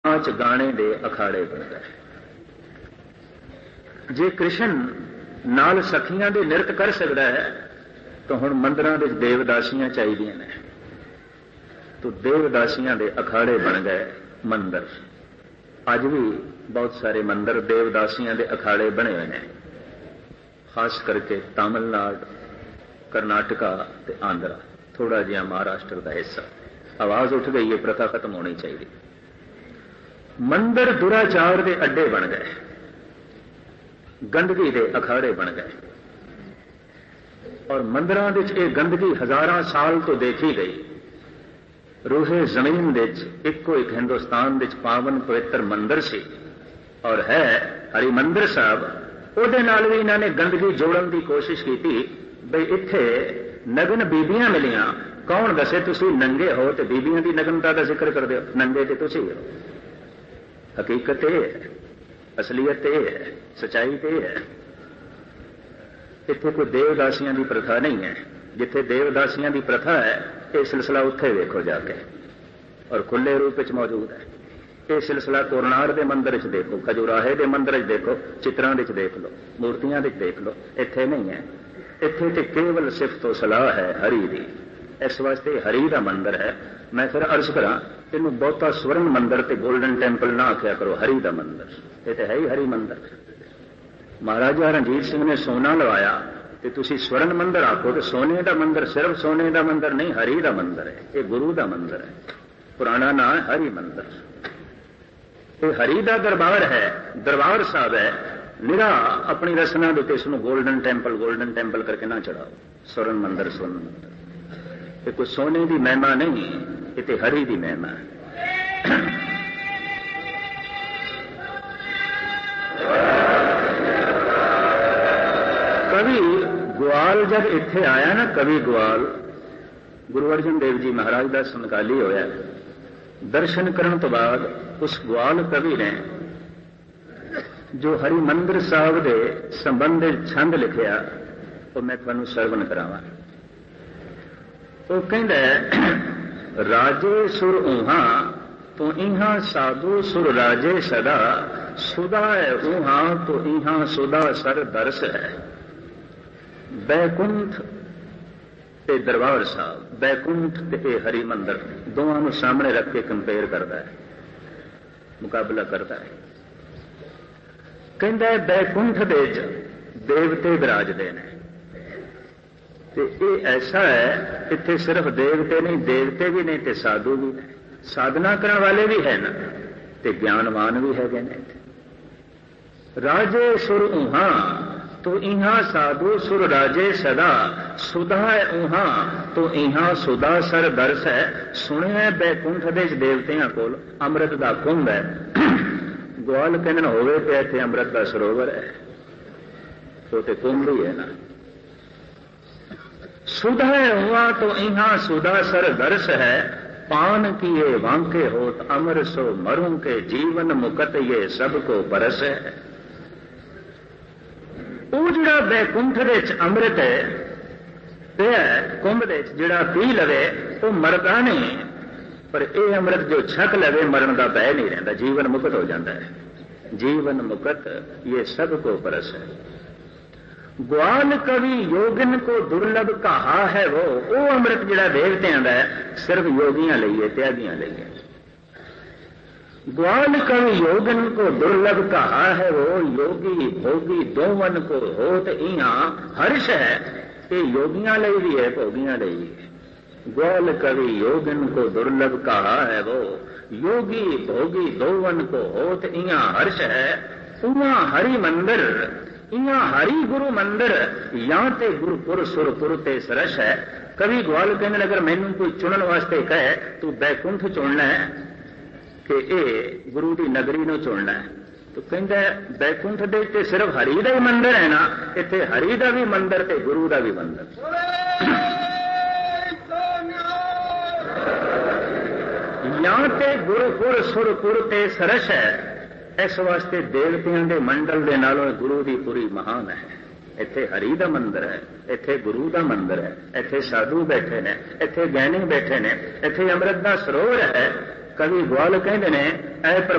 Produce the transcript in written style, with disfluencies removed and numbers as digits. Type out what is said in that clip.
नाच गाने दे अखाड़े बन गए। जे कृष्ण नाल सखियां दे नृत्य कर सकता है तो हुण मंदिरां दे देवदासियां चाहिए ने, तो देवदासियां दे अखाड़े बन गए मंदिर। अज भी बहुत सारे मंदिर देवदासियां दे अखाड़े बने हुए हैं, खास करके तमिलनाडु, करनाटका ते आंध्रा, थोड़ा जिहा महाराष्ट्र का हिस्सा। आवाज उठ गई है, प्रथा खत्म होनी चाहिए। मंदिर दुराचार के अड्डे बन गए, गंदगी के अखाड़े बन गए, और मंदिरां विच ये गंदगी हजारां साल तो देखी गई। रूहे जमीन विच इको एक हिंदुस्तान विच पावन पवित्र मंदिर सी और है हरिमंदिर साहब। ਉਹਦੇ ਨਾਲ भी इन्होंने गंदगी जोड़न की कोशिश की बई इत्थे नगन बीबियां मिलियां। कौन दसे तुसी नंगे हो ते बीबियां की नगनता का जिक्र कर दो, नंगे ते तुसी हो। हकीकत यह है, असलीयत यह है, सच्चाई तो यह है। इत्थे कोई देवदासियां की प्रथा नहीं है। जिथे देवदासियां की प्रथा है यह सिलसिला उत्थे देखो जाके, और खुले रूप में मौजूद है। यह सिलसिला कोरनार के मंदिर च देखो, खजुराहे के मंदिर च देखो, चित्रां विच देख लो, मूर्तियां विच देख लो। इत्थे नहीं है। इत्थे तो केवल सिफत तो सलाह है हरि की। इस वास्ते हरि का मंदिर है। मैं फिर अर्ज करा, इनू बहुता स्वर्ण मंदिर ते गोल्डन टेंपल ना आख्या करो, हरि का मंदिर। ये तो है ही हरि मंदिर। महाराजा रणजीत सिंह ने सोना लवाया तो तुसी स्वर्ण मंदिर आखो, तो सोने का मंदिर सिर्फ सोने का मंदिर नहीं, हरि का मंदिर है। ये गुरु का मंदिर है, पुराना नाम है हरि मंदिर। ये हरि का दरबार है, दरबार साहब है। निरा अपनी रचना देते इसको गोल्डन टेंपल करके ना चढ़ाओ। स्वर्ण मंदिर ये कोई सोने की महिमा नहीं, ये तो हरि की महिमा है। कवि ग्वाल जब इत्थे आया ना, कवि ग्वाल गुरु अर्जन देव जी महाराज का समकाली होया। दर्शन करने तो बाद उस ग्वाल कवि ने जो हरिमंदिर साहब के संबंध छंद लिखिया वो मैं तुहानू सरवण करावां। वो कहंदा राजे सुर ऊहा तो इहा साधु सुर राजे सदा, सुदा है ऊहा तो इहा सुदा सर दरस है। बैकुंठ ते दरबार साहब, बैकुंठ ते हरिमंदिर दोनों सामने रख के कंपेयर करता है, मुकाबला करता है। कहता है बैकुंठ दे देवते विराजते हैं, ते ये ऐसा है इत्थे सिर्फ देवते नहीं, देवते भी नहीं ते साधु भी ने, साधना करने वाले भी है ना, ते ज्ञानवान भी है। राजे सुर ऊहा तो इहा साधु सुर राजे सदा, सुधा है ऊहा तो इहा सुधा सर दरस है। सुनिया बैकुंठ दे देवतियां कोल अमृत दा कुंभ है। ग्वाल कहन होवे पे इत्थे अमृत का सरोवर है, तो ते कुंभ ही है ना। सुधा है ऊहा तो इहा सुधा सर दरस है। पान किए वांके होत अमर सो मरूं के, जीवन मुकत ये सबको परस है। वो जिहड़ा बैकुंठ दे अमृत है कुंभ दे जिहड़ा पी लवे वो मरदा नहीं, पर यह अमृत जो छक लवे मरण का भय नहीं रहता, जीवन मुक्त हो जाता है। जीवन मुक्त ये सबको परस है। ग्वाल कवि योगिन को दुर्लभ कहा है वो अमृत जिहड़ा देवतियां दा है सिर्फ योगियां लईए, त्यागियां लईए। ग्वाल कवि योगन को दुर्लभ कहा है वो, योगी भोगी दोवन को होत इहा हर्ष है। ये योगियां लई भी है, भोगियां लई भी है। ग्वाल कवि योगन को दुर्लभ कहा है वो, योगी भोगी दोवन को होत इहा हर्ष है। उहा हरि मंदिर इहा हरि गुरु मंदिर, या ते गुरुपुर सुरपुर ते सरस है। कवि ग्वाल कहने अगर मैनू कोई चुनन वास्ते कहे तू बैकुंठ चुनना है कि ये गुरु की नगरी नूं चुनना है, तो कहता है बैकुंठ दे ते सिर्फ हरि का ही मंदिर है ना, इत्थे हरि का भी मंदिर ते गुरु का भी मंदिर। या ते गुरुपुर सुरपुर ते सरस है। इस वास्ते देवतियों के मंडल के नालों गुरु की पूरी महान है। इत्थे हरि का मंदिर है, इत्थे गुरु का मंदिर है, इत्थे साधु बैठे ने, इत्थे ज्ञानी बैठे ने, इत्थे अमृत का सरोवर है। कवि ग्वाल कहते हैं